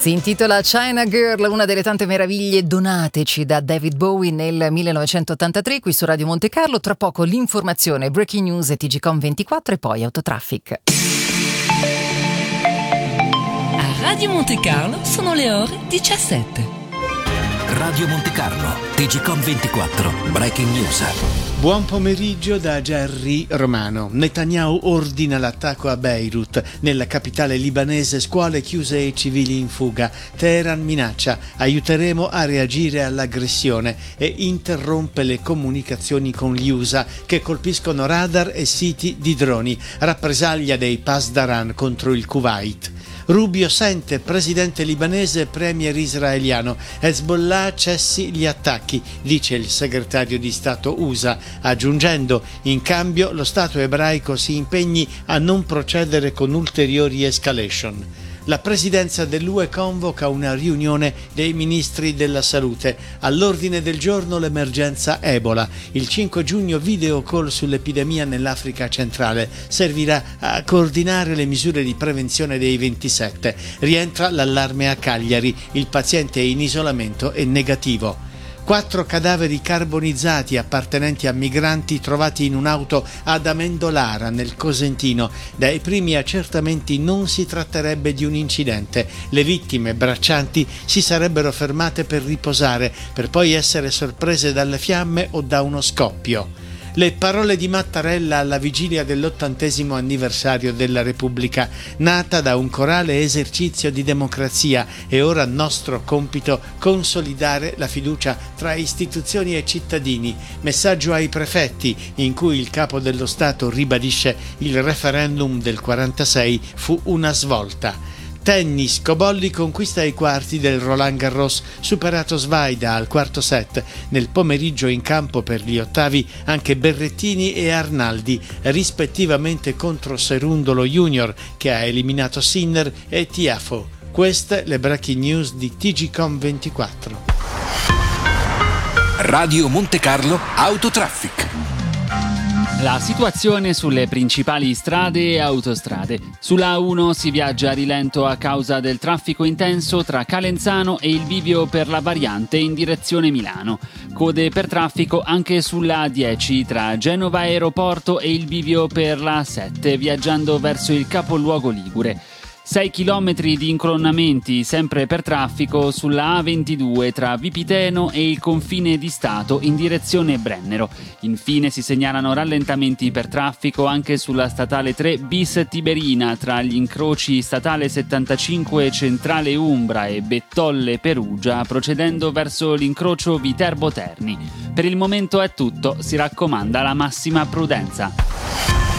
Si intitola China Girl, una delle tante meraviglie donateci da David Bowie nel 1983 qui su Radio Monte Carlo. Tra poco l'informazione, Breaking News e TGcom 24 e poi Autotraffic. A Radio Monte Carlo sono le ore 17. Radio Monte Carlo, TGcom 24, Breaking News. Buon pomeriggio da Gerry Romano. Netanyahu ordina l'attacco a Beirut, nella capitale libanese, scuole chiuse e civili in fuga. Teheran minaccia, aiuteremo a reagire all'aggressione, e interrompe le comunicazioni con gli USA che colpiscono radar e siti di droni. Rappresaglia dei Pasdaran contro il Kuwait. Rubio sente, presidente libanese, premier israeliano. Hezbollah cessi gli attacchi, dice il segretario di Stato USA, aggiungendo: in cambio lo Stato ebraico si impegni a non procedere con ulteriori escalation. La presidenza dell'UE convoca una riunione dei ministri della salute. All'ordine del giorno l'emergenza Ebola. Il 5 giugno video call sull'epidemia nell'Africa centrale. Servirà a coordinare le misure di prevenzione dei 27. Rientra l'allarme a Cagliari. Il paziente in isolamento è negativo. 4 cadaveri carbonizzati appartenenti a migranti trovati in un'auto ad Amendolara, nel Cosentino. Dai primi accertamenti non si tratterebbe di un incidente. Le vittime, braccianti, si sarebbero fermate per riposare, per poi essere sorprese dalle fiamme o da uno scoppio. Le parole di Mattarella alla vigilia dell'80° anniversario della Repubblica. Nata da un corale esercizio di democrazia, è ora nostro compito consolidare la fiducia tra istituzioni e cittadini. Messaggio ai prefetti, in cui il capo dello Stato ribadisce: il referendum del 46 fu una svolta. Tennis, Cobolli conquista i quarti del Roland Garros, superato Svaida al quarto set. Nel pomeriggio in campo per gli ottavi anche Berrettini e Arnaldi, rispettivamente contro Cerundolo Junior, che ha eliminato Sinner, e Tiafoe. Queste le breaking news di TGcom 24. Radio Monte Carlo, Autotraffic. La situazione sulle principali strade e autostrade. Sulla A1 si viaggia a rilento a causa del traffico intenso tra Calenzano e il bivio per la variante in direzione Milano. Code per traffico anche sulla A10 tra Genova Aeroporto e il bivio per la A7 viaggiando verso il capoluogo ligure. 6 chilometri di incolonnamenti sempre per traffico sulla A22 tra Vipiteno e il confine di Stato in direzione Brennero. Infine si segnalano rallentamenti per traffico anche sulla statale 3 bis Tiberina tra gli incroci statale 75 Centrale Umbra e Bettolle Perugia, procedendo verso l'incrocio Viterbo Terni. Per il momento è tutto, si raccomanda la massima prudenza.